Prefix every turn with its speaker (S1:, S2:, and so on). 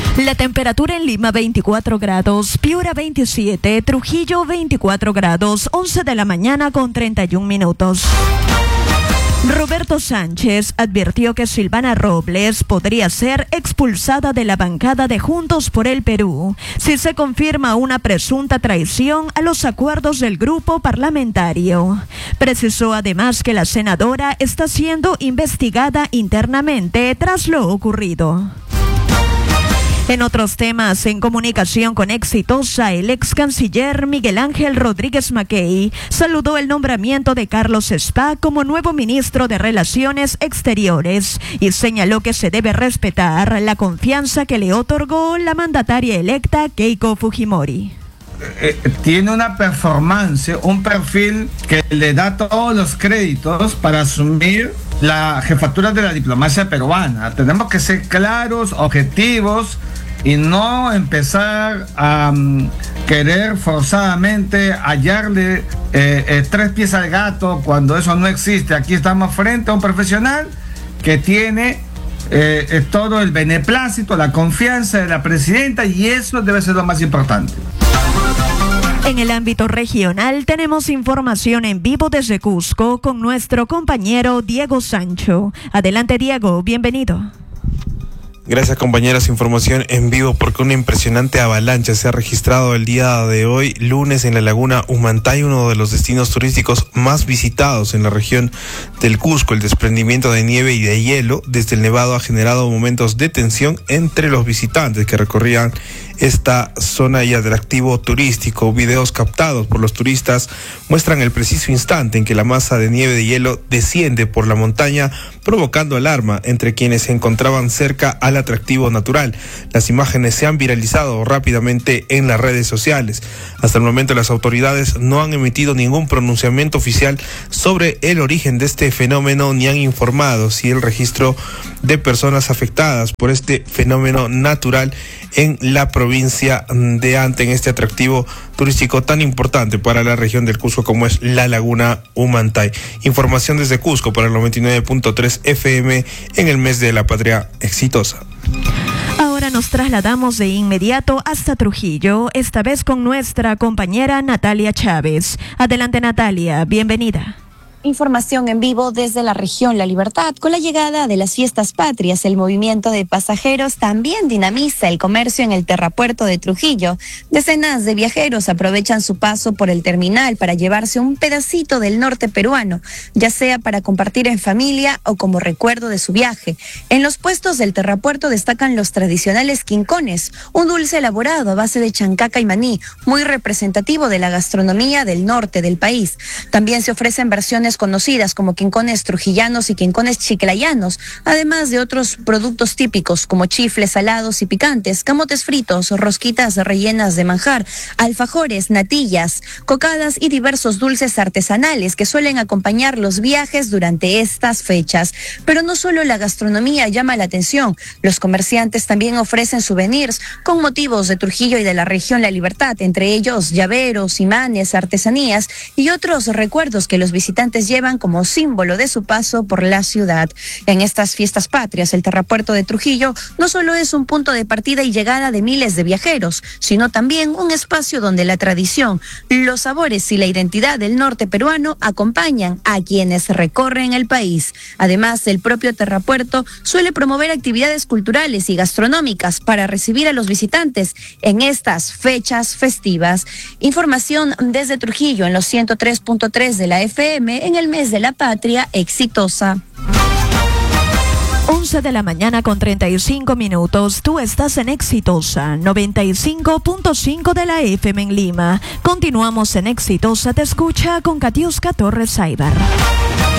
S1: La temperatura en Lima 24 grados, Piura 27, Trujillo 24 grados, 11 de la mañana con 31 minutos. Roberto Sánchez advirtió que Silvana Robles podría ser expulsada de la bancada de Juntos por el Perú si se confirma una presunta traición a los acuerdos del grupo parlamentario. Precisó además que la senadora está siendo investigada internamente tras lo ocurrido. En otros temas, en comunicación con Exitosa, el ex canciller Miguel Ángel Rodríguez Mackey saludó el nombramiento de Carlos Spa como nuevo ministro de Relaciones Exteriores y señaló que se debe respetar la confianza que le otorgó la mandataria electa Keiko Fujimori.
S2: Tiene una performance, un perfil que le da todos los créditos para asumir la jefatura de la diplomacia peruana. Tenemos que ser claros, objetivos y no empezar a querer forzadamente hallarle tres pies al gato cuando eso no existe. Aquí estamos frente a un profesional que tiene todo el beneplácito, la confianza de la presidenta, y eso debe ser lo más importante.
S1: En el ámbito regional tenemos información en vivo desde Cusco con nuestro compañero Diego Sancho. Adelante, Diego, bienvenido.
S3: Gracias, compañeros. Información en vivo porque una impresionante avalancha se ha registrado el día de hoy, lunes, en la laguna Humantay, uno de los destinos turísticos más visitados en la región del Cusco. El desprendimiento de nieve y de hielo desde el nevado ha generado momentos de tensión entre los visitantes que recorrían esta zona y atractivo turístico. Videos captados por los turistas muestran el preciso instante en que la masa de nieve de hielo desciende por la montaña, provocando alarma entre quienes se encontraban cerca al atractivo natural. Las imágenes se han viralizado rápidamente en las redes sociales. Hasta el momento las autoridades no han emitido ningún pronunciamiento oficial sobre el origen de este fenómeno ni han informado si el registro de personas afectadas por este fenómeno natural en la provincia de Anta, en este atractivo turístico tan importante para la región del Cusco como es la laguna Humantay. Información desde Cusco para el 99.3 FM en el mes de la patria exitosa.
S1: Ahora nos trasladamos de inmediato hasta Trujillo, esta vez con nuestra compañera Natalia Chávez. Adelante, Natalia, bienvenida.
S4: Información en vivo desde la región La Libertad. Con la llegada de las fiestas patrias, el movimiento de pasajeros también dinamiza el comercio en el terrapuerto de Trujillo. Decenas de viajeros aprovechan su paso por el terminal para llevarse un pedacito del norte peruano, ya sea para compartir en familia o como recuerdo de su viaje. En los puestos del terrapuerto destacan los tradicionales quincones, un dulce elaborado a base de chancaca y maní, muy representativo de la gastronomía del norte del país. También se ofrecen versiones conocidas como quincones trujillanos y quincones chiclayanos, además de otros productos típicos como chifles salados y picantes, camotes fritos, rosquitas rellenas de manjar, alfajores, natillas, cocadas y diversos dulces artesanales que suelen acompañar los viajes durante estas fechas. Pero no solo la gastronomía llama la atención, los comerciantes también ofrecen souvenirs con motivos de Trujillo y de la región La Libertad, entre ellos llaveros, imanes, artesanías y otros recuerdos que los visitantes llevan como símbolo de su paso por la ciudad. En estas fiestas patrias, el terrapuerto de Trujillo no solo es un punto de partida y llegada de miles de viajeros, sino también un espacio donde la tradición, los sabores y la identidad del norte peruano acompañan a quienes recorren el país. Además, el propio terrapuerto suele promover actividades culturales y gastronómicas para recibir a los visitantes en estas fechas festivas. Información desde Trujillo en los 103.3 de la FM en el mes de la patria exitosa.
S1: 11 de la mañana con 35 minutos. Tú estás en Exitosa, 95.5 de la FM en Lima. Continuamos en Exitosa. Te escucha con Katiuska Torres Aybar.